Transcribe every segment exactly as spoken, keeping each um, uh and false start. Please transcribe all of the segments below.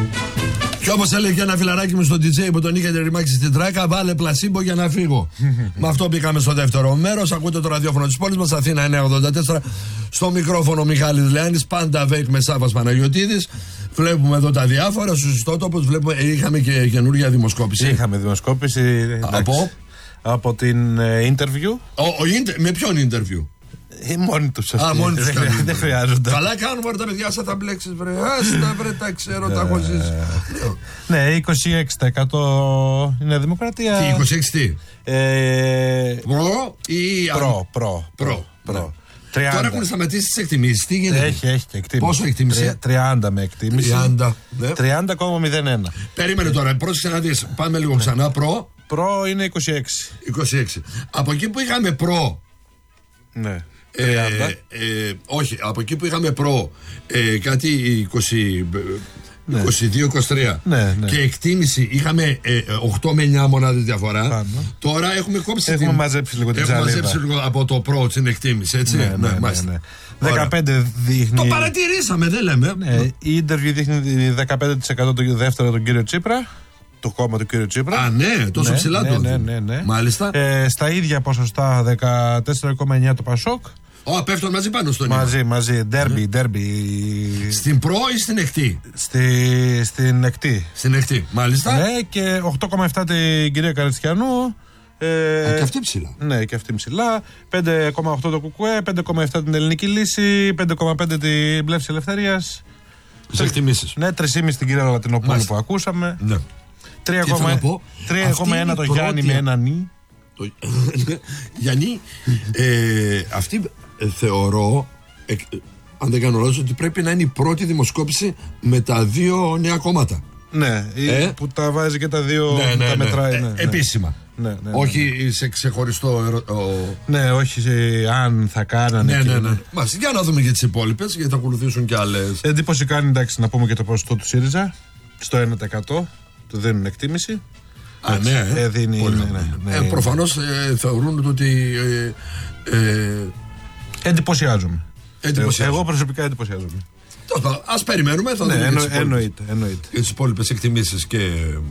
Και όπως έλεγε ένα φιλαράκι μου στον ντι τζέι που τον είχε ρημάξει στην τράκα, βάλε πλασίμπο για να φύγω. Με αυτό μπήκαμε στο δεύτερο μέρος. Ακούτε το ραδιόφωνο της πόλης μας, Αθήνα εννιακόσια ογδόντα τέσσερα. Στο μικρόφωνο Μιχάλης Λεάνης, πάντα βέικ με Σάββας Παναγιωτίδης. Βλέπουμε εδώ τα διάφορα στους ιστότοπους. Βλέπουμε, είχαμε και καινούργια δημοσκόπηση. Είχαμε δημοσκόπηση. Από, από την uh, interview. Ο, ο, με ποιον interview? Ε, μόνοι τους αυτοί. Α, μόνοι τους δεν, δεν χρειάζονται. Καλά κάνουμε ρε τα παιδιά, σαν θα μπλέξεις βρε. Άστα βρε, τα ξέρω, τα έχω ζήσει. Ναι, είκοσι έξι τοις εκατό είναι δημοκρατία. Τι, είκοσι έξι τι? Ε, προ ή... Προ, προ, προ. προ. τριάντα. Τώρα έχουν σταματήσει τις εκτιμήσεις. Τι γίνεται? Έχει, έχει και εκτίμηση. Πόσο εκτίμηση? τριάντα με εκτίμηση. τριάντα, ναι. τριάντα κόμμα μηδέν ένα. Περίμενε τώρα, πρόσεξε να δεις. Πάμε λίγο ξανά. Προ. Προ είναι είκοσι έξι. είκοσι έξι. Από εκεί που είχαμε προ. Ναι. Ε, ε, όχι, από εκεί που είχαμε προ ε, κάτι είκοσι, ναι. είκοσι δύο είκοσι τρία ναι, ναι. και εκτίμηση είχαμε ε, οκτώ με εννιά μονάδες διαφορά. Πάνω. Τώρα έχουμε κόψει. Έχουμε την... μαζέψει λίγο την Έχουμε ψαλίδα. μαζέψει λίγο από το προ την εκτίμηση, έτσι. Ναι, ναι, ναι, ναι, ναι. δεκαπέντε δείχνει. Το παρατηρήσαμε, δεν λέμε. Ναι, η interview δείχνει δεκαπέντε τοις εκατό το δεύτερο τον κύριο Τσίπρα. Το κόμμα του κύριου Τσίπρα. Α, ναι, τόσο ναι, ψηλά ναι, το. Ναι, ναι, ναι. Μάλιστα. Ε, στα ίδια ποσοστά δεκατέσσερα κόμμα εννιά το Πασόκ. Ω, πέφτουν μαζί πάνω στον Μαζί, ήμα. μαζί. Ντέρμπι, ντέρμπι. Στην προ ή στην εκτή? Στη, στην εκτή. Στην εκτή, μάλιστα. Ναι, και οκτώ κόμμα επτά την κυρία Καριστιανού. Ε, Α, και αυτή ψηλά. Ναι, και αυτή ψηλά. πέντε κόμμα οκτώ το Κουκουέ, πέντε κόμμα επτά την Ελληνική Λύση, πέντε κόμμα πέντε την Πλεύση Ελευθερίας. Τις εκτιμήσεις. Ναι, τρία κόμμα πέντε την κυρία Λατινοπούλου που ακούσαμε. Ναι. τρία κόμμα ένα το Γιάννη με ένα νι. Γιάννη, ε, αυτή ε, θεωρώ, ε, αν δεν κάνω λάθος, ότι πρέπει να είναι η πρώτη δημοσκόπηση με τα δύο νέα κόμματα. Ναι, ε? που τα βάζει και τα δύο, ναι, ναι, τα ναι, μετράει. ναι. Ναι, ναι. Επίσημα. Ναι, ναι, ναι, όχι ναι. σε ξεχωριστό. Ερω... Ο... Ναι, όχι σε, αν θα κάνανε. Ναι, και... ναι, ναι. Μας, για να δούμε και τις υπόλοιπες, γιατί θα ακολουθήσουν και άλλες. Εντύπωση κάνει, εντάξει, να πούμε και το ποσοστό του ΣΥΡΙΖΑ. Στο ένα τοις εκατό του δίνουν εκτίμηση. Α, ναι, ε, δίνει, πολύ, ναι, ναι, ναι, ε, προφανώς ε, θεωρούν ότι ε, ε, εντυπωσιάζομαι. εντυπωσιάζομαι. Εγώ προσωπικά εντυπωσιάζομαι. Ας περιμένουμε, θα ναι, δούμε εννο, εννοείται, εννοείται. για τις υπόλοιπες εκτιμήσεις και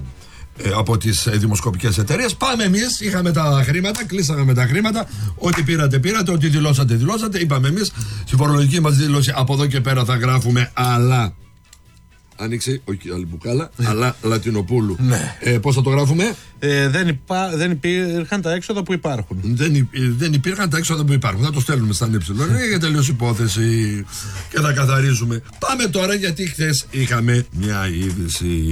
ε, από τις ε, δημοσκοπικές εταιρείες. Πάμε εμείς, είχαμε τα χρήματα, κλείσαμε με τα χρήματα. Ό,τι πήρατε, πήρατε, ό,τι δηλώσατε, δηλώσατε. Είπαμε εμείς, στη φορολογική μας δήλωση από εδώ και πέρα θα γράφουμε αλλά. Άνοιξε, όχι άλλη μπουκάλα, αλλά Λατινοπούλου. Ναι. Ε, πώς θα το γράφουμε? Ε, δεν, υπά, δεν υπήρχαν τα έξοδα που υπάρχουν. Δεν, υ, δεν υπήρχαν τα έξοδα που υπάρχουν. Θα το στέλνουμε στα ε, για τελείως υπόθεση και θα καθαρίζουμε. Πάμε τώρα, γιατί χθες είχαμε μια είδηση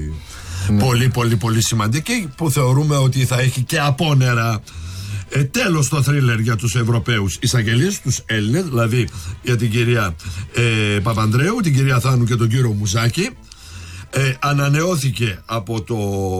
ναι. πολύ πολύ πολύ σημαντική που θεωρούμε ότι θα έχει και απόνερα. Ε, τέλος το θρίλερ για τους Ευρωπαίους εισαγγελείς, τους Έλληνες, δηλαδή για την κυρία ε, Παπανδρέου, την κυρία Θάνου και τον κύριο Μουζάκη. Ε, ανανεώθηκε από το,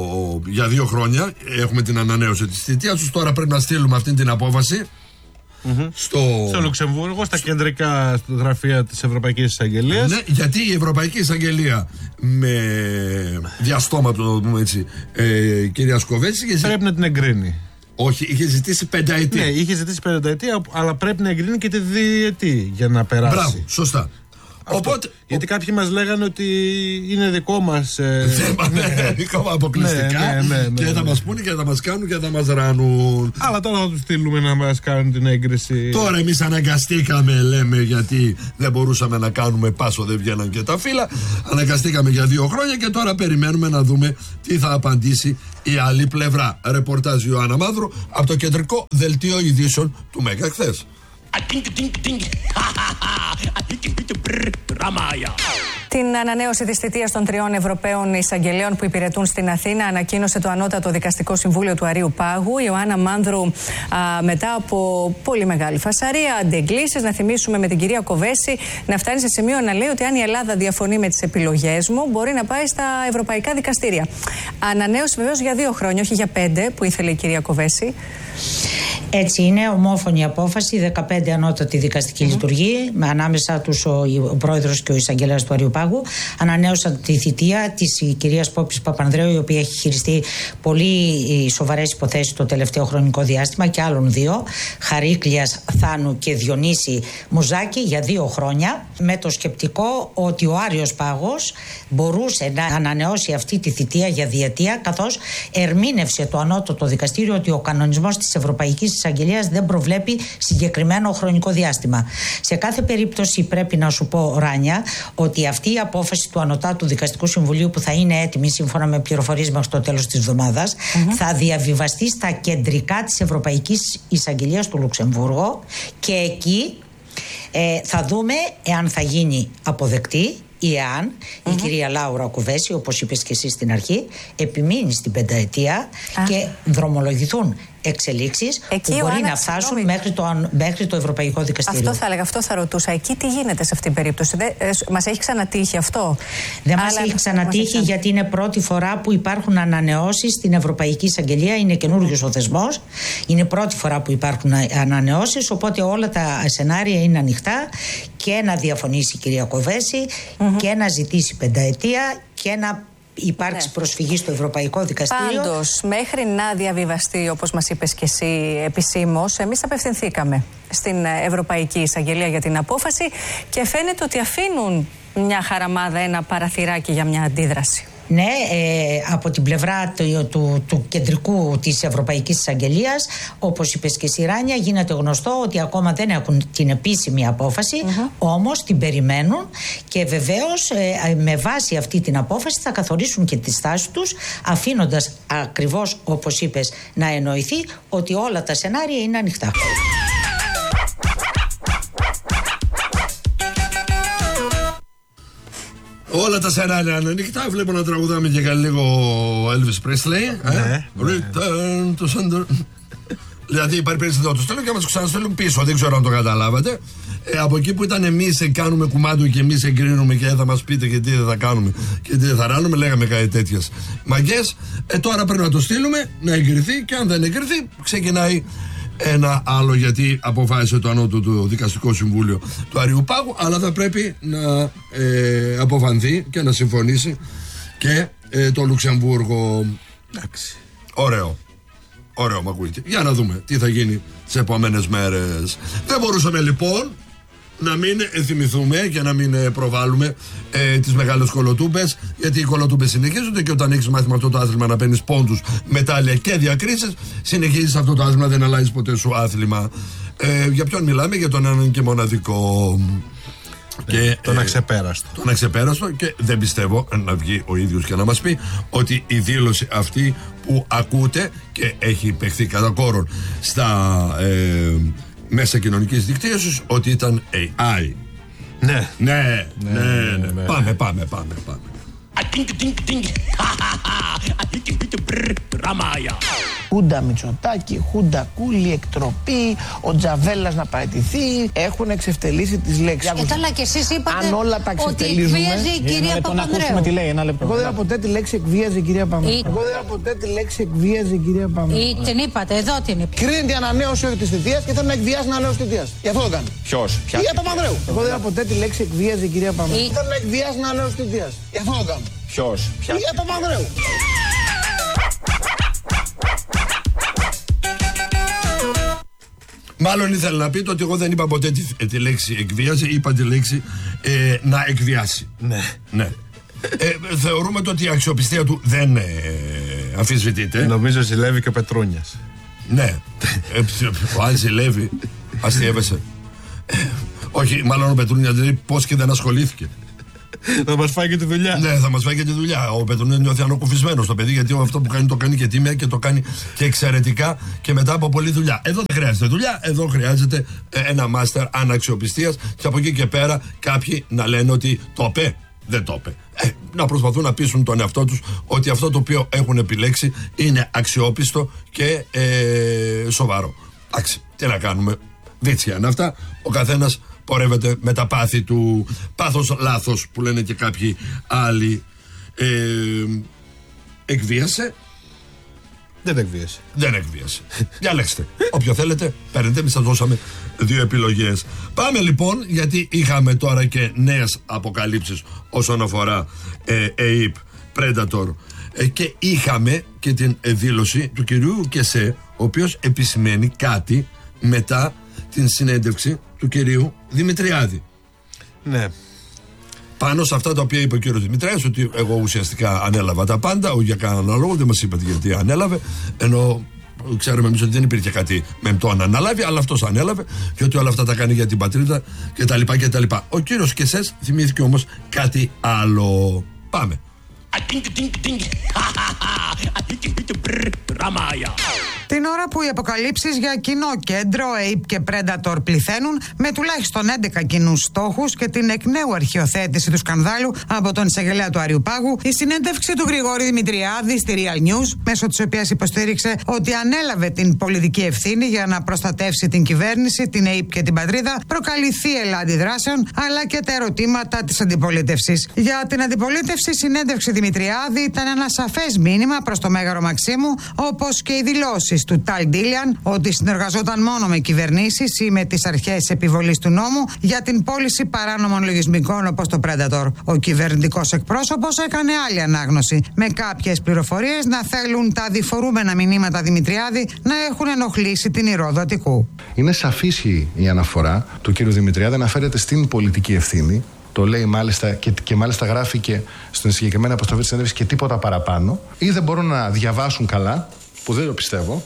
για δύο χρόνια. Έχουμε την ανανέωση της θητείας τους. Τώρα πρέπει να στείλουμε αυτή την απόφαση mm-hmm. στο... στο Λουξεμβούργο, στα κεντρικά γραφεία της Ευρωπαϊκής Εισαγγελίας. Ναι, γιατί η Ευρωπαϊκή Εισαγγελία με διαστόματο, να το πούμε έτσι, ε, κυρία Σκοβέση, πρέπει να την εγκρίνει. Όχι, είχε ζητήσει πενταετή. Ναι, είχε ζητήσει πενταετή, αλλά πρέπει να εγκρίνει και τη διετή για να περάσει. Μπράβο, σωστά. Οπότε, γιατί ο... κάποιοι μας λέγανε ότι είναι δικό μας ε... θέμα, ναι, δικό μας αποκλειστικά ναι, ναι, ναι, ναι, και θα ναι. μας πούνε και θα μας κάνουν και θα μας ράνουν. Αλλά τώρα θα τους στείλουμε να μας κάνουν την έγκριση. Τώρα εμείς αναγκαστήκαμε, λέμε, γιατί δεν μπορούσαμε να κάνουμε πάσο, δεν βγαίναν και τα φύλλα. Αναγκαστήκαμε για δύο χρόνια και τώρα περιμένουμε να δούμε τι θα απαντήσει η άλλη πλευρά. Ρεπορτάζ Ιωάννα Μαύρου από το κεντρικό δελτίο ειδήσεων του Μέγκα χθες. Την ανανέωση της θητείας των τριών Ευρωπαίων εισαγγελέων που υπηρετούν στην Αθήνα ανακοίνωσε το Ανώτατο Δικαστικό Συμβούλιο του Αρείου Πάγου. Η Ιωάννα Μάνδρου, α, μετά από πολύ μεγάλη φασαρία, αντεγκλήσεις, να θυμίσουμε με την κυρία Κοβέση, να φτάνει σε σημείο να λέει ότι αν η Ελλάδα διαφωνεί με τις επιλογές μου, μπορεί να πάει στα ευρωπαϊκά δικαστήρια. Ανανέωση βεβαίως για δύο χρόνια, όχι για πέντε, που ήθελε η κυρία Κοβέση. Έτσι είναι, ομόφωνη απόφαση, δεκαπέντε ανώτατοι δικαστικοί mm-hmm. λειτουργοί, με ανάμεσα τους ο, ο πρόεδρος και ο εισαγγελέας του Αριού Πάγου, ανανέωσαν τη θητεία της κυρίας Πόπης Παπανδρέου, η οποία έχει χειριστεί πολύ σοβαρές υποθέσεις το τελευταίο χρονικό διάστημα, και άλλων δύο, Χαρίκλιας Θάνου και Διονύση Μουζάκη, για δύο χρόνια, με το σκεπτικό ότι ο Άριος Πάγος μπορούσε να ανανεώσει αυτή τη θητεία για διετία, καθώς ερμήνευσε το ανώτατο δικαστήριο ότι ο κανονισμός της Ευρωπαϊκής Εισαγγελίας δεν προβλέπει συγκεκριμένο χρονικό διάστημα. Σε κάθε περίπτωση πρέπει να σου πω, Ράνια, ότι αυτή η απόφαση του Ανωτάτου Δικαστικού Συμβουλίου, που θα είναι έτοιμη σύμφωνα με πληροφορίες μέχρι το τέλος της εβδομάδας, mm-hmm. θα διαβιβαστεί στα κεντρικά της Ευρωπαϊκής Εισαγγελίας του Λουξεμβούργου, και εκεί ε, θα δούμε εάν θα γίνει αποδεκτή ή εάν mm-hmm. η κυρία Λάουρα Κουβέση, όπως είπες και εσύ στην αρχή, επιμείνει στην πενταετία ah. και δρομολογηθούν εξελίξεις εκεί που μπορεί να φτάσουν μέχρι το, μέχρι το Ευρωπαϊκό Δικαστήριο. Αυτό θα έλεγα, αυτό θα ρωτούσα. Εκεί τι γίνεται σε αυτήν την περίπτωση? Δεν, ε, μας έχει ξανατύχει αυτό? Δεν μας έχει ξανατύχει, μας γιατί είναι πρώτη φορά που υπάρχουν ανανεώσεις στην Ευρωπαϊκή Εισαγγελία. Είναι καινούριος ο θεσμός. Είναι πρώτη φορά που υπάρχουν ανανεώσεις. Οπότε όλα τα σενάρια είναι ανοιχτά, και να διαφωνήσει η κυρία Κοβέση mm-hmm. και να ζητήσει πενταετία και να υπάρξει ναι. προσφυγή στο Ευρωπαϊκό Δικαστήριο. Πάντως, μέχρι να διαβιβαστεί, όπως μας είπες και εσύ επισήμως, εμείς απευθυνθήκαμε στην Ευρωπαϊκή Εισαγγελία για την απόφαση, και φαίνεται ότι αφήνουν μια χαραμάδα, ένα παραθυράκι για μια αντίδραση. Ναι, ε, από την πλευρά του, του, του κεντρικού της Ευρωπαϊκής Εισαγγελίας, όπως είπες και εσύ, Ράνια, γίνεται γνωστό ότι ακόμα δεν έχουν την επίσημη απόφαση, mm-hmm. όμως την περιμένουν, και βεβαίως ε, με βάση αυτή την απόφαση θα καθορίσουν και τη στάση τους, αφήνοντας ακριβώς, όπως είπες, να εννοηθεί ότι όλα τα σενάρια είναι ανοιχτά. Όλα τα σενάρια είναι ανοιχτά. Βλέπω να τραγουδάμε και λίγο Elvis Presley. Ναι. Return to sender. Δηλαδή υπάρχει περίπτωση να το στέλνουν και να μας ξαναστέλνουν πίσω. Δεν ξέρω αν το καταλάβατε. Ε, από εκεί που ήταν εμείς κάνουμε κουμάντο και εμείς εγκρίνουμε και θα μας πείτε και τι δεν θα κάνουμε και τι δεν θα ράνουμε, λέγαμε κάτι τέτοιες μαγκές. Ε, τώρα πρέπει να το στείλουμε, να εγκριθεί, και αν δεν εγκριθεί, ξεκινάει ένα άλλο, γιατί αποφάσισε το Ανώτατο Δικαστικό Συμβούλιο του Αριού Πάγου, αλλά θα πρέπει να ε, αποφανθεί και να συμφωνήσει και ε, το Λουξεμβούργο. Εντάξει. Ωραίο. Ωραίο, μ' ακούγεται. Για να δούμε τι θα γίνει τις επόμενες μέρες. Δεν μπορούσαμε λοιπόν να μην θυμηθούμε και να μην προβάλλουμε ε, τις μεγάλες κολοτούμπες, γιατί οι κολοτούμπες συνεχίζονται, και όταν έχεις μάθει με αυτό το άθλημα να παίρνεις πόντους, μετάλλια και διακρίσεις, συνεχίζεις αυτό το άθλημα, δεν αλλάζεις ποτέ σου άθλημα. Ε, για ποιον μιλάμε? Για τον έναν και μοναδικό και, τον ε, αξεπέραστο. Τον αξεπέραστο, και δεν πιστεύω να βγει ο ίδιος και να μας πει ότι η δήλωση αυτή που ακούτε και έχει παιχθεί κατά κόρον στα ε, μέσα κοινωνικής δικτύωσης, ότι ήταν έι άι. Ναι. Ναι, ναι, ναι, ναι, ναι, ναι. Πάμε, πάμε, πάμε, πάμε. Χούντα Μητσοτάκη, Χούντα Κούλη, εκτροπή, ο Τζαβέλας να παραιτηθεί. Έχουν εξευτελίσει τις λέξεις. Και καλά, και εσείς είπατε αν όλα τα ότι εκβίαζε η κυρία Παπανδρέου. Τι λέει, ένα λεπτό. Εγώ δεν είπα ποτέ τη λέξη εκβίαζε η κυρία Παπανδρέου. Εγώ δεν είπα ποτέ τη λέξη εκβίαζε η κυρία Παπανδρέου. Την είπατε, εδώ την είπατε. Κρίνεται η ανανέωση όχι της θητείας και θέλει να εκβιάσει την ανανέωση της θητείας. Γι' αυτό το κάνει. Ποιος? Η κυρία Παπανδρέου. Εγώ δεν είπα ποτέ τη λέξη εκβίαζε η κυρία Παπανδρέου. Θέλει να εκβιάσει την ανανέωση της θητείας. Γι' αυτό το κάνει. Ποιος? Η κυρία Παπανδρέου. Μάλλον ήθελα να πείτε ότι εγώ δεν είπα ποτέ τη, τη λέξη εκβίαση, είπα τη λέξη ε, να εκβιάσει. Ναι. Ναι. Ε, θεωρούμε το ότι η αξιοπιστία του δεν ε, αμφισβητείται. Νομίζω ζηλεύει και ο Πετρούνιας. Ναι. ε, ο Άλ ζηλεύει. Αστείευεσαι. Ε, όχι, μάλλον ο Πετρούνιας λέει πώς και δεν ασχολήθηκε. Θα μας φάει και τη δουλειά. Ναι, θα μας φάει και τη δουλειά. Ο Πετρούνιας νιώθει ανακουφισμένος το παιδί, γιατί αυτό που κάνει το κάνει και τίμια και το κάνει και εξαιρετικά και μετά από πολλή δουλειά. Εδώ δεν χρειάζεται δουλειά, εδώ χρειάζεται ένα μάστερ αναξιοπιστίας, και από εκεί και πέρα κάποιοι να λένε ότι το είπε, δεν το είπε. Ε, να προσπαθούν να πείσουν τον εαυτό τους ότι αυτό το οποίο έχουν επιλέξει είναι αξιόπιστο και ε, σοβαρό. Εντάξει, τι να κάνουμε. Βίτσια είναι αυτά. Ο καθένας πορεύεται με τα πάθη του. Πάθος λάθος που λένε και κάποιοι άλλοι. Ε, εκβίασε. Δεν εκβίασε. Δεν εκβίασε. Διαλέξτε. Όποιο θέλετε, παίρνετε. Εμείς σας δώσαμε δύο επιλογές. Πάμε λοιπόν, γιατί είχαμε τώρα και νέες αποκαλύψεις όσον αφορά ε, ΑΕΠ, Predator, ε, και είχαμε και την ε, δήλωση του κυρίου Κεσέ, ο οποίος επισημαίνει κάτι μετά την συνέντευξη του κυρίου Δημητριάδη. Ναι. Πάνω σε αυτά τα οποία είπε ο κύριος Δημητριάδης, ότι εγώ ουσιαστικά ανέλαβα τα πάντα, όχι για κανέναν λόγο, δεν μας είπατε γιατί ανέλαβε, ενώ ξέρουμε εμείς ότι δεν υπήρχε κάτι μεμπτό να αναλάβει, αλλά αυτός ανέλαβε και ότι όλα αυτά τα κάνει για την πατρίδα κτλ. κτλ. Ο κύριος Κεσές θυμήθηκε όμως κάτι άλλο. Πάμε. Την ώρα που οι αποκαλύψεις για κοινό κέντρο, ΑΕΠ και Predator πληθαίνουν, με τουλάχιστον έντεκα κοινούς στόχους και την εκ νέου αρχιοθέτηση του σκανδάλου από τον εισαγγελέα του Άριου Πάγου, η συνέντευξη του Γρηγόρη Δημητριάδη στη Real News, μέσω της οποίας υποστήριξε ότι ανέλαβε την πολιτική ευθύνη για να προστατεύσει την κυβέρνηση, την ΑΕΠ και την πατρίδα, προκαλεί θύελλα αντιδράσεων, αλλά και τα ερωτήματα της αντιπολίτευσης. Για την αντιπολίτευση, η συνέντευξη Δημητριάδη ήταν ένα σαφές μήνυμα προς το Μέγαρο Μαξίμου, όπως και οι δηλώσεις του Ταλ Ντίλιαν ότι συνεργαζόταν μόνο με κυβερνήσεις ή με τις αρχές επιβολής του νόμου για την πώληση παράνομων λογισμικών όπως το Predator. Ο κυβερνητικός εκπρόσωπος έκανε άλλη ανάγνωση, με κάποιες πληροφορίες να θέλουν τα διφορούμενα μηνύματα Δημητριάδη να έχουν ενοχλήσει την Ηρώδο Αττικού. Είναι σαφής η αναφορά του κ. Δημητριάδη, αναφέρεται στην πολιτική ευθύνη. Το λέει μάλιστα και, και μάλιστα γράφει και στην συγκεκριμένη αποστολή της συνέντευξης και τίποτα παραπάνω. Ή δεν μπορούν να διαβάσουν καλά, που δεν το πιστεύω,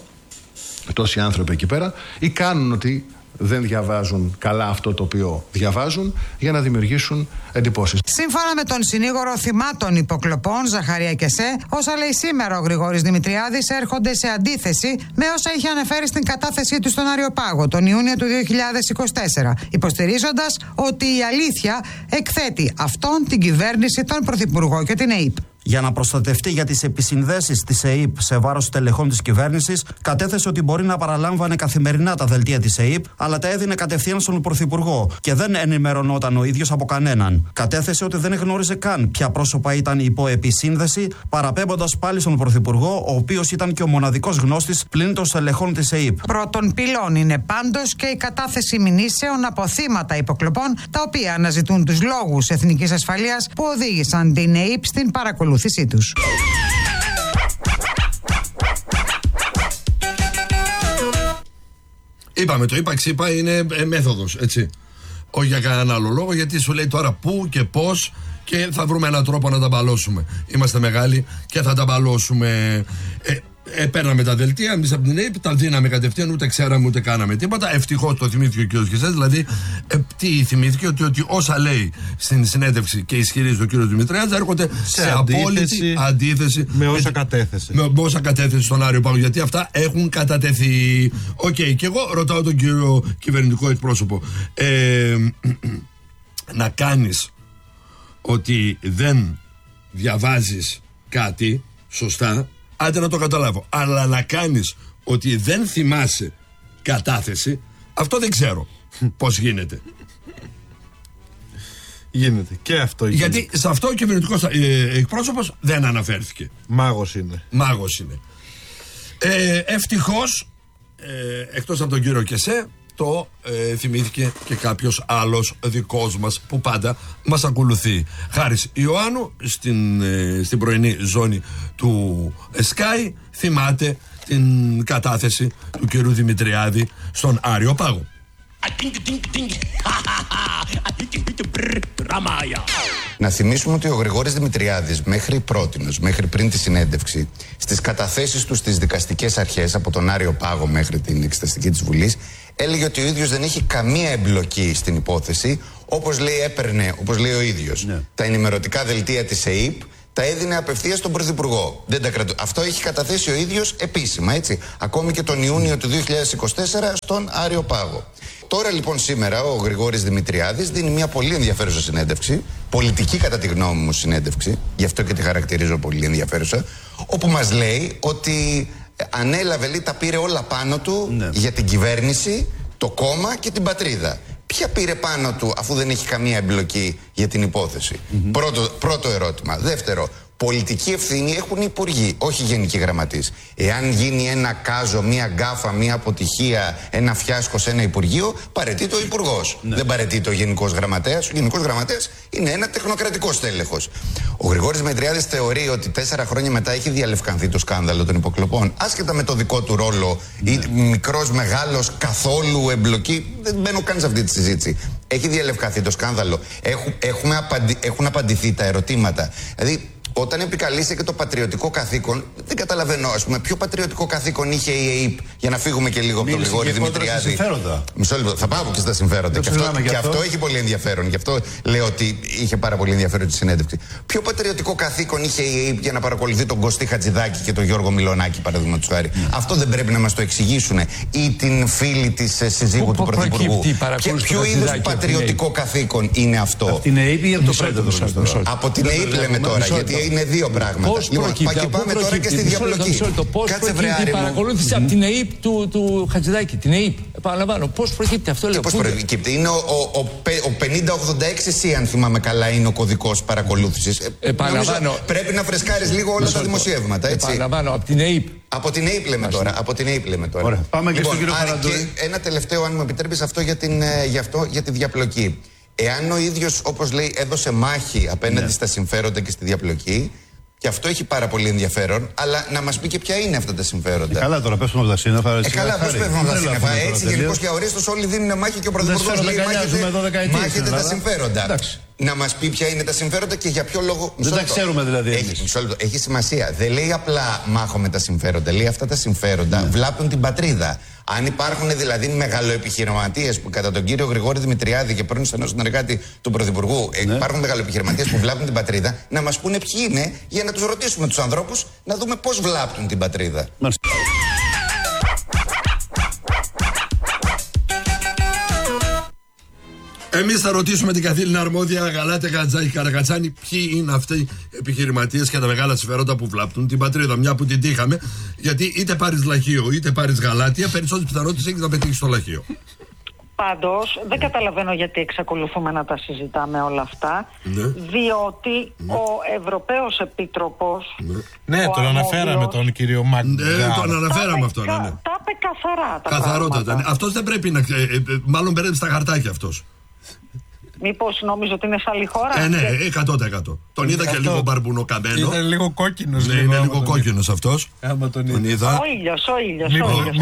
τόσοι άνθρωποι εκεί πέρα, ή κάνουν ότι δεν διαβάζουν καλά αυτό το οποίο διαβάζουν για να δημιουργήσουν εντυπώσεις. Σύμφωνα με τον συνήγορο θυμάτων υποκλοπών Ζαχαρία Κεσέ, όσα λέει σήμερα ο Γρηγόρης Δημητριάδης έρχονται σε αντίθεση με όσα είχε αναφέρει στην κατάθεσή του στον Αριοπάγο τον Ιούνιο του δύο χιλιάδες είκοσι τέσσερα, υποστηρίζοντας ότι η αλήθεια εκθέτει αυτόν, την κυβέρνηση, τον Πρωθυπουργό και την ΑΕΠ. Για να προστατευτεί για τις επισυνδέσεις της ΑΕΠ σε βάρος τελεχών της κυβέρνησης, κατέθεσε ότι μπορεί να παραλάμβανε καθημερινά τα δελτία της ΑΕΠ, αλλά τα έδινε κατευθείαν στον Πρωθυπουργό και δεν ενημερωνόταν ο ίδιος από κανέναν. Κατέθεσε ότι δεν γνώριζε καν ποια πρόσωπα ήταν υπό επισύνδεση, παραπέμποντας πάλι στον Πρωθυπουργό, ο οποίος ήταν και ο μοναδικός γνώστης πλην των στελεχών της ΑΕΠ. Πρώτον πυλών είναι πάντως και η κατάθεση μηνύσεων από θύματα υποκλοπών, τα οποία αναζητούν τους λόγους εθνικής ασφαλείας που οδήγησαν την ΑΕΠ στην παρακολούθηση. Τους. Είπαμε, το είπα ξύπα είναι ε, μέθοδος, έτσι. Όχι για κανέναν άλλο λόγο, γιατί σου λέει τώρα πού και πώς και θα βρούμε έναν τρόπο να τα μπαλώσουμε. Είμαστε μεγάλοι και θα τα μπαλώσουμε. Ε, ε, παίρναμε τα δελτία, εμείς από την ΑΕΠ τα δίναμε κατευθείαν, ούτε ξέραμε ούτε κάναμε τίποτα. Ευτυχώς το θυμήθηκε ο κ. Κεσές, δηλαδή ε, τι θυμήθηκε, ότι, ότι όσα λέει στην συνέντευξη και ισχυρίζει ο κ. Δημητριάδης έρχονται σε, σε απόλυτη αντίθεση με όσα κατέθεσε. Με, με όσα κατέθεσε στον Άριο Πάγο, γιατί αυτά έχουν κατατεθεί. Οκ, okay, και εγώ ρωτάω τον κύριο κυβερνητικό εκπρόσωπο, ε, να κάνεις ότι δεν διαβάζεις κάτι σωστά, άντε να το καταλάβω, αλλά να κάνεις ότι δεν θυμάσαι κατάθεση, αυτό δεν ξέρω πώς γίνεται. Γίνεται και αυτό γίνεται. Γιατί σε αυτό ο κυβερνητικός ε, εκπρόσωπος δεν αναφέρθηκε. Μάγος είναι. Μάγος είναι. Ε, ευτυχώς, ε, εκτός από τον κύριο Κεσέ, το ε, θυμήθηκε και κάποιος άλλος δικός μας που πάντα μας ακολουθεί. Χάρης Ιωάννου στην, ε, στην πρωινή ζώνη του Sky θυμάται την κατάθεση του κυρίου Δημητριάδη στον Άριο Πάγο. Να θυμίσουμε ότι ο Γρηγόρης Δημητριάδης μέχρι πρότινος, μέχρι πριν τη συνέντευξη, στις καταθέσεις του στις δικαστικές αρχές από τον Άριο Πάγο μέχρι την εξεταστική της Βουλής, έλεγε ότι ο ίδιος δεν έχει καμία εμπλοκή στην υπόθεση, όπως λέει έπαιρνε, όπως λέει ο ίδιος, ναι. τα ενημερωτικά δελτία της ΑΕΠ τα έδινε απευθείας στον Πρωθυπουργό. Δεν τα κρατώ. Αυτό έχει καταθέσει ο ίδιος επίσημα, έτσι. Ακόμη και τον Ιούνιο του δύο χιλιάδες είκοσι τέσσερα στον Άριο Πάγο. Τώρα λοιπόν σήμερα ο Γρηγόρης Δημητριάδης δίνει μια πολύ ενδιαφέρουσα συνέντευξη, πολιτική κατά τη γνώμη μου συνέντευξη, γι' αυτό και τη χαρακτηρίζω πολύ ενδιαφέρουσα, όπου μας λέει ότι ανέλαβε, λέει, τα πήρε όλα πάνω του, ναι, για την κυβέρνηση, το κόμμα και την πατρίδα. Ποια πήρε πάνω του αφού δεν έχει καμία εμπλοκή για την υπόθεση? Mm-hmm. Πρώτο, πρώτο ερώτημα. Δεύτερο, Πολιτική ευθύνη έχουν οι υπουργοί, όχι οι γενικοί γραμματείς. Εάν γίνει ένα κάζο, μία γκάφα, μία αποτυχία, ένα φιάσκο σε ένα υπουργείο, παραιτείται ο υπουργός. Ναι. Δεν παραιτείται ο γενικός γραμματέας. Ο γενικός γραμματέας είναι ένα τεχνοκρατικό στέλεχος. Ο Γρηγόρης Μετριάδης θεωρεί ότι τέσσερα χρόνια μετά έχει διαλευκανθεί το σκάνδαλο των υποκλοπών, άσχετα με το δικό του ρόλο, ναι. ή μικρός, μεγάλος, καθόλου εμπλοκή. Δεν μπαίνω καν σε αυτή τη συζήτηση. Έχει διαλευκανθεί το σκάνδαλο. Έχουν, έχουμε απαντι, έχουν απαντηθεί τα ερωτήματα. Δηλαδή, όταν επικαλείσαι και το πατριωτικό καθήκον, δεν καταλαβαίνω, ας πούμε, ποιο πατριωτικό καθήκον είχε η ΕΕΠ, για να φύγουμε και λίγο από τον Γρηγόρη Δημητριάδη. Μισό λεπτό, θα πάω και στα συμφέροντα. Και αυτό, και αυτό έχει πολύ ενδιαφέρον. Γι' αυτό λέω ότι είχε πάρα πολύ ενδιαφέρον τη συνέντευξη. Ποιο πατριωτικό καθήκον είχε η ΕΕΠ για να παρακολουθεί τον Κωστή Χατζηδάκη και τον Γιώργο Μιλονάκη, παραδείγματος χάρη. Mm. Αυτό δεν πρέπει να μας το εξηγήσουν. Ή την φίλη της συζύγου του Πρωθυπουργού. Ποιο είδους πατριωτικό καθήκον είναι αυτό? Από την ΕΕΠ ή από το Πρέτατο? Από την ΕΕΠ λέμε τώρα, γιατί είναι δύο πράγματα. Πώς λοιπόν, προκύπτει, πάμε τώρα και στη διαπλοκή. Πώς προκύπτει η παρακολούθηση από την ΕΕΠ του, του Χατζηδάκη, την ΕΕΠ, επαναλαμβάνω, πώς προκύπτει αυτό? Λέω, πώς προκύπτει? Είναι ο, ο, ο, ο πενήντα ογδόντα έξι σι, αν θυμάμαι καλά, είναι ο κωδικός παρακολούθησης. Επαναλαμβάνω. Πρέπει να φρεσκάρεις λίγο όλα τα δημοσιεύματα, έτσι. Επαναλαμβάνω, από την ΕΕΠ. Από την ΕΕΠ λέμε τώρα. Από την ΕΕΠ λέμε τώρα. Ωραία. Πάμε λοιπόν, και στον κύριο Καραντούρη. Ένα τελευταίο, αν μου επιτρέπεις, αυτό για, την, για, αυτό, για τη διαπλοκή. Εάν ο ίδιος, όπως λέει, έδωσε μάχη απέναντι ναι. στα συμφέροντα και στη διαπλοκή, και αυτό έχει πάρα πολύ ενδιαφέρον, αλλά να μας πει και ποια είναι αυτά τα συμφέροντα. Ε, καλά, τώρα πέφτουμε από τα σύννεφα. Ε, καλά, πώς πέφτουμε από τα σύννεφα. Έτσι, γενικώς και αορίστως όλοι δίνουν μάχη και ο Πρωθυπουργός λέει μάχεται τα συμφέροντα. Εντάξει. Να μας πει ποια είναι τα συμφέροντα και για ποιο λόγο. Δεν τα ξέρουμε δηλαδή. Έχει, έχει σημασία. Δεν λέει απλά μάχομαι τα συμφέροντα. Λέει αυτά τα συμφέροντα ναι. βλάπτουν την πατρίδα. Αν υπάρχουν δηλαδή μεγαλοεπιχειρηματίες που κατά τον κύριο Γρηγόρη Δημητριάδη και πρώην στενό συνεργάτη του Πρωθυπουργού ναι. υπάρχουν μεγαλοεπιχειρηματίες που βλάπτουν την πατρίδα, να μας πούνε ποιοι είναι για να τους ρωτήσουμε τους ανθρώπους να δούμε πώς βλάπτουν την πατρίδα. Μάλιστα. Εμείς θα ρωτήσουμε την καθήλυνα αρμόδια Γαλάτια Κατζάκη Καρακατσάνη ποιοι είναι αυτοί οι επιχειρηματίες και τα μεγάλα συμφέροντα που βλάπτουν την πατρίδα. Μια που την τύχαμε, γιατί είτε πάρεις λαχείο είτε πάρεις Γαλάτια, περισσότερες πιθανότητες έχεις να πετύχεις το λαχείο. Πάντως, δεν καταλαβαίνω γιατί εξακολουθούμε να τα συζητάμε όλα αυτά, ναι. διότι ναι. ο Ευρωπαίος Επίτροπος. Ναι, ναι τον αναφέραμε τον κύριο Μαγκάρ. Ναι, τον αναφέραμε αυτό. Ναι, ναι. Τα είπε καθαρά τα καθαρότατα. Ναι. Αυτός δεν πρέπει να. Ε, ε, μάλλον μπερδεύει στα χαρτάκια αυτός. Μήπως νόμιζω ότι είναι σε άλλη χώρα? Ε, ναι, εκατό τοις εκατό. Τον είδα και λίγο μπαρμπουνό καμένο. Είναι λίγο κόκκινος. Ναι, είναι λίγο κόκκινος αυτός. Τον είδα. Ο ήλιος, ο ήλιος.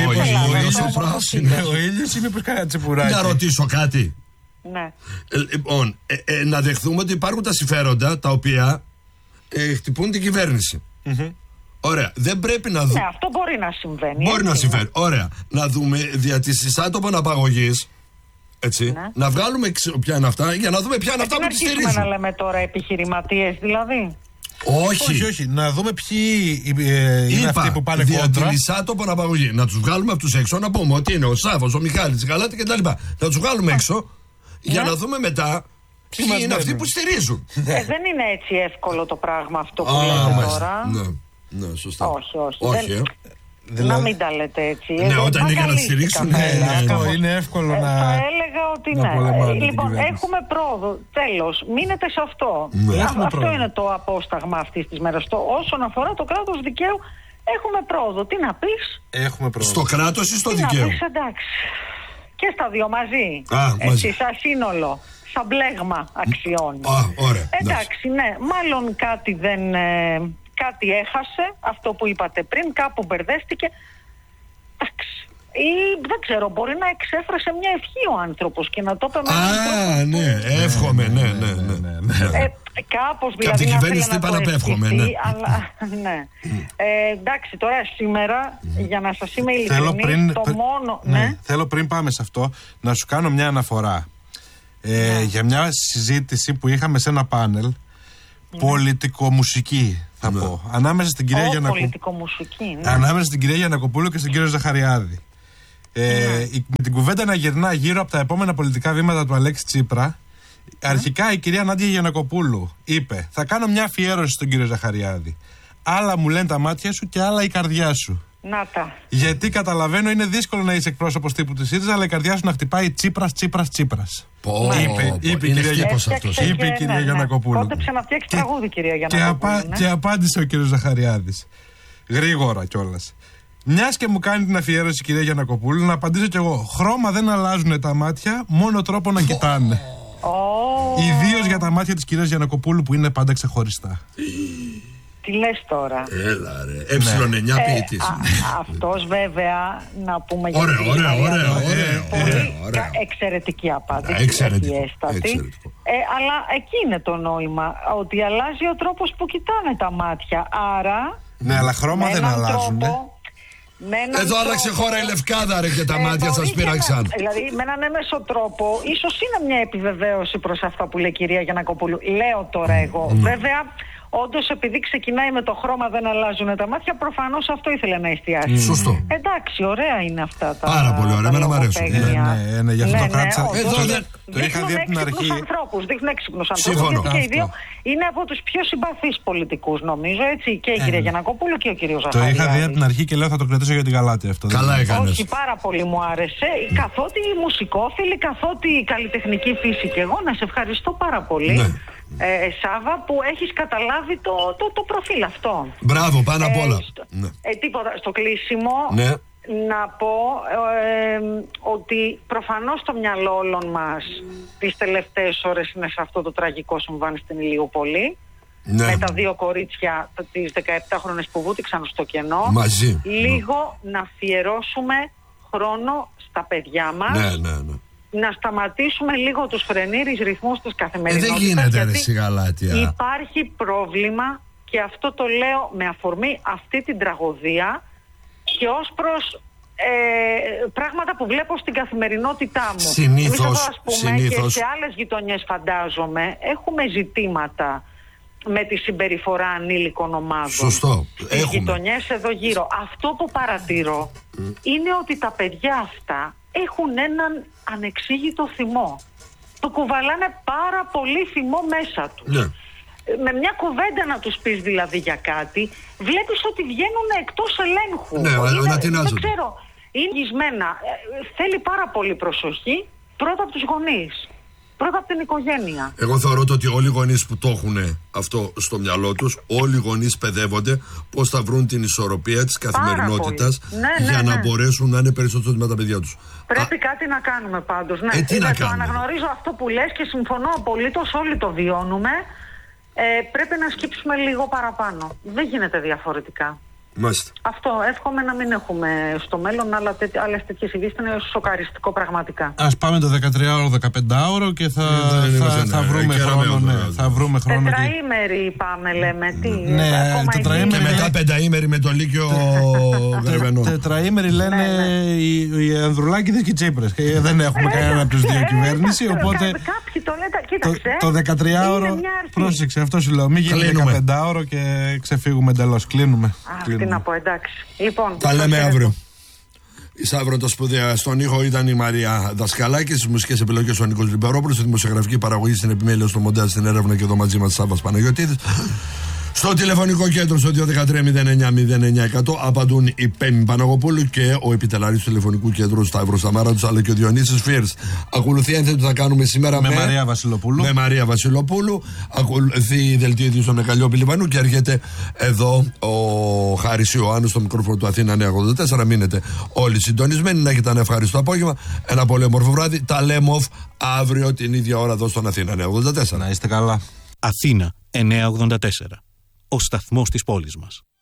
Ο ήλιος ή μήπως κανένα τσιπουράκι? Να ρωτήσω κάτι. Ναι. Λοιπόν, να δεχθούμε ότι υπάρχουν τα συμφέροντα τα οποία χτυπούν την κυβέρνηση. Ωραία. Δεν πρέπει να δούμε. Ναι, αυτό μπορεί να συμβαίνει. Μπορεί να συμβαίνει. Ωραία. Να δούμε δια της άτομων απαγωγής. Έτσι, ναι. Να βγάλουμε ποια είναι αυτά για να δούμε ποια είναι αυτά που τη στηρίζουν. Δεν να λέμε τώρα επιχειρηματίες δηλαδή. Όχι. όχι, όχι. Να δούμε ποιοι ε, είναι Είπα, αυτοί που πάνε κόντρα. Δια της άτομων απαγωγή. Να τους βγάλουμε αυτούς έξω, να πούμε ότι είναι ο Σάββος, ο Μιχάλης, η Γαλάτη κτλ. Να τους βγάλουμε έξω ναι. για να δούμε μετά ποιοι είναι λέμε. αυτοί που στηρίζουν. Ε, δεν είναι έτσι εύκολο το πράγμα αυτό που λέτε τώρα. Ναι, ναι, σωστά. Όχι, όχι. όχι δεν... ε. Δηλαδή... Να μην τα λέτε έτσι. Ναι, Εδώ όταν είναι για να τη στηρίξουν. Ναι, ναι, αυτό είναι εύκολο ε, να. Θα έλεγα ότι ναι. Λοιπόν, έχουμε πρόοδο. Τέλος, μείνετε σε αυτό. Ναι. Α, αυτό πρόοδο. Είναι το απόσταγμα αυτής της μέρας. Το, όσον αφορά το κράτος δικαίου, έχουμε πρόοδο. Τι να πεις? Έχουμε πρόοδο. Στο κράτος ή στο Τι δικαίου? Να πεις, εντάξει. Και στα δύο μαζί. Α, έτσι, μαζί. σαν σύνολο. Σαν μπλέγμα αξιών. Α, ωραία. Εντάξει, ναι. Μάλλον κάτι δεν. Ε, κάτι έχασε. Αυτό που είπατε πριν. Κάπου μπερδεύτηκε. Εντάξει. Ή δεν ξέρω, μπορεί να εξέφρασε μια ευχή ο άνθρωπος και να το είπε με Α, ναι, εύχομαι, ναι, ναι, ναι. ναι. Ε, κάπως και από την κυβέρνηση τι παραπεύχομαι, ναι. Αλλά, ναι. Ε, εντάξει, τώρα σήμερα, για να σας είμαι ειλικρινής, το μόνο... Ναι, ναι. Θέλω πριν πάμε σε αυτό, να σου κάνω μια αναφορά. Ε, ναι. Για μια συζήτηση που είχαμε σε ένα πάνελ, ναι. πολιτικομουσική, θα ναι. πω. Ανάμεσα στην κυρία, oh, Γιανακο... ναι. Ανάμεσα στην κυρία Γιανακοπούλου και στον κύριο Ζαχαριάδη. Ε, mm. η, με την κουβέντα να γυρνά γύρω από τα επόμενα πολιτικά βήματα του Αλέξη Τσίπρα, mm. αρχικά η κυρία Νάντια Γιανακοπούλου είπε: θα κάνω μια αφιέρωση στον κύριο Ζαχαριάδη. Άλλα μου λένε τα μάτια σου και άλλα η καρδιά σου. Να τα. Γιατί καταλαβαίνω είναι δύσκολο να είσαι εκπρόσωπος τύπου της ΣΥΡΙΖΑ, αλλά η καρδιά σου να χτυπάει Τσίπρας, Τσίπρας, Τσίπρας. Πω, είπε, είπε, είναι κυρία, χτύπος αυτός. είπε η κυρία ναι, Γιαννακοπούλου. Κόντεψε να φτιάξει τραγούδι, κυρία Και, Γιαννακοπούλου. απα, ναι. και απάντησε ο κύριος Ζαχαριάδης. Γρήγορα κιόλας. Μιας και μου κάνει την αφιέρωση η κυρία Γιαννακοπούλου, να απαντήσω κι εγώ. Χρώμα δεν αλλάζουν τα μάτια, μόνο τρόπο να κοιτάνε. Oh. Ιδίως για τα μάτια της κυρίας Γιαννακοπούλου που είναι πάντα ξεχωριστά. Τι λες τώρα. Έλα ρε, έψιλον εννιά Ε, ποιητής. α- αυτός βέβαια, να πούμε για Ωραία, την ωραία, κυρία ωραία, Γιαννακοπούλου, ωραία, πολύ ωραία, ωραία. κα- εξαιρετική απάντηση. Α, εξαιρετικό, εχιέστατη. εξαιρετικό. Ε, αλλά εκεί είναι το νόημα, ότι αλλάζει ο τρόπος που κοιτάνε τα μάτια. Άρα, Ναι, αλλά χρώμα με δεν έναν αλλάζουν. τρόπο- με έναν Εδώ τρόπο- άλλαξε χώρα η Λευκάδα ρε και τα Ε, μάτια σας μπορεί και πήραξαν. να- Δηλαδή, με έναν έμεσο τρόπο, ίσως είναι μια επιβεβαίωση προς αυτά που λέει η κυρία Γιαννακοπούλου. Λέω τώρα εγώ. Βέβαια, όντως, επειδή ξεκινάει με το χρώμα δεν αλλάζουν τα μάτια, προφανώς αυτό ήθελε να εστιάσει. Σωστό. Εντάξει, ωραία είναι αυτά τα. Πάρα πολύ ωραία, τα εμένα μου αρέσουν. λογοπαίγνια. Ναι, ναι, ναι, γι' αυτό το κράτησα. όντως. Εδώ δεν- το είχα δει από την Δείχνουν αρχή. έξυπνους ανθρώπους, δείχνουν έξυπνους ανθρώπους. Συμφωνώ. Γιατί και οι Αυτό. δύο είναι από τους πιο συμπαθείς πολιτικούς, νομίζω, έτσι. Και η κυρία Γιαννακοπούλου και ο κύριος Το Ζαχαριάδης. είχα δει από την αρχή και λέω θα το κρατήσω για την Γαλάτη αυτό. Καλά δεν- έκανες. Όχι, πάρα πολύ μου άρεσε. Καθότι η μουσικόφιλη, καθότι η καλλιτεχνική φύση και εγώ, να σε ευχαριστώ πάρα πολύ. Ναι. Ε, Σάβα, που έχεις καταλάβει το, το, το προφίλ αυτό. Μπράβο, πάνω απ' όλα. στο, Ναι. ε, τίποτα, στο κλείσιμο Ναι. να πω ε, ότι προφανώς το μυαλό όλων μας τις τελευταίες ώρες είναι σε αυτό το τραγικό συμβάν στην Ηλιούπολη. Ναι. Με τα δύο κορίτσια, τις δεκαεπτάχρονες που βούτυξαν στο κενό. Μαζί. Λίγο να αφιερώσουμε χρόνο στα παιδιά μας. Ναι, ναι, ναι. Να σταματήσουμε λίγο τους φρενήρις ρυθμούς της Ε, καθημερινότητας. δεν γίνεται ρε γιατί σιγαλάτια. υπάρχει πρόβλημα, και αυτό το λέω με αφορμή αυτή την τραγωδία και ως προς ε, πράγματα που βλέπω στην καθημερινότητά μου. Συνήθως, Εμείς εδώ, ας πούμε, συνήθως. και σε άλλες γειτονιές φαντάζομαι έχουμε ζητήματα με τη συμπεριφορά ανήλικων ομάδων. Σωστό. Στις Έχουμε. γειτονιές εδώ γύρω. Αυτό που παρατηρώ είναι ότι τα παιδιά αυτά έχουν έναν ανεξήγητο θυμό. Το κουβαλάνε πάρα πολύ θυμό μέσα τους. Ναι. Με μια κουβέντα να τους πεις δηλαδή για κάτι, βλέπεις ότι βγαίνουν εκτός ελέγχου. Ναι, Είναι- ανατινάζονται. δεν ξέρω, είναι γισμένα. Ε, θέλει πάρα πολύ προσοχή, πρώτα από τους γονείς, πρώτα από την οικογένεια. Εγώ θεωρώ το ότι όλοι οι γονείς που το έχουν αυτό στο μυαλό τους, όλοι οι γονείς παιδεύονται πώς θα βρουν την ισορροπία της καθημερινότητας πολύ. Ναι, ναι, για να ναι. μπορέσουν να είναι περισσότερο με τα παιδιά τους. Πρέπει κάτι να κάνουμε πάντως. Ναι, Ε, τι Είναι να το κάνουμε? αναγνωρίζω αυτό που λες και συμφωνώ απολύτως, όλοι το βιώνουμε. Ε, πρέπει να σκύψουμε λίγο παραπάνω. Δεν γίνεται διαφορετικά. Μάλιστα. Αυτό, εύχομαι να μην έχουμε στο μέλλον άλλα τέτοι- άλλες τέτοιες ειδήσεις. Είναι σοκαριστικό πραγματικά. Ας πάμε το δεκατριάωρο, δεκαπεντάωρο και θα, Ε, δεν θα, είμαστε, θα ναι, βρούμε κεραμαίο χρόνο. Ναι, τώρα. θα βρούμε χρόνο. και- Τετραήμερη πάμε, λέμε. Τι, Ναι, ακόμα τετραήμερη. Και εκεί. μετά πενταήμερη με το Λύκειο Δερβενό. Τετραήμερη λένε Ναι, ναι. οι, οι Ανδρουλάκηδες και οι Τσίπρες. Και δεν έχουμε κανένα από τους δύο Ε, κυβέρνηση. εντάξει, Οπότε κα- Κάποιοι το λένε, το, κοίταξε. το δεκατριάωρο. είναι μια αρχή. Πρόσεξε, αυτό σου λέω. Μην γίνει Κλείνουμε. δεκαπεντάωρο και ξεφύγουμε εντελώς. Κλείνουμε. Αυτή να πω, εντάξει. Λοιπόν, Τα λέμε σας αύριο. Η Σαύρο το σπουδαία. Στον ήχο ήταν η Μαρία Δασκαλάκη, στις μουσικές επιλογές ο Νίκος Λιμπερόπουλος, στη δημοσιογραφική παραγωγή, στην επιμέλεια, στο μοντάζ, στην έρευνα και εδώ μαζί μας Σάββας Παναγιωτίδης. Στο τηλεφωνικό κέντρο στο δύο ένα τρία μηδέν εννιά μηδέν εννιά εκατό απαντούν η Πέμη Παναγοπούλου και ο επιτελαρής του τηλεφωνικού κέντρου Σταύρος Σαμάραντος, αλλά και ο Διονύσης Φίρς. Ακολουθεί ένθετη που θα κάνουμε σήμερα Με με, Μαρία Βασιλοπούλου. με Μαρία Βασιλοπούλου. Ακολουθεί η δελτία ειδήσεων με Καλλιόπη Λιβανού και έρχεται εδώ ο Χάρης Ιωάννου στο μικρόφωνο του Αθήνα νέα ογδόντα τέσσερα. Μείνετε όλοι συντονισμένοι. Να έχετε ένα ευχάριστο απόγευμα. Ένα πολύ όμορφο βράδυ. Τα λέμε off αύριο την ίδια ώρα εδώ στον Αθήνα νέα ογδόντα τέσσερα. Να είστε καλά. Αθήνα εννιακόσια ογδόντα τέσσερα. Ο σταθμός της πόλης μας.